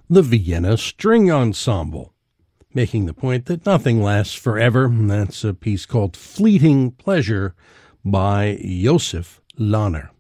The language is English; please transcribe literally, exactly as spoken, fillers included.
the Vienna String Ensemble, making the point that nothing lasts forever. That's a piece called Fleeting Pleasure by Joseph Lahner.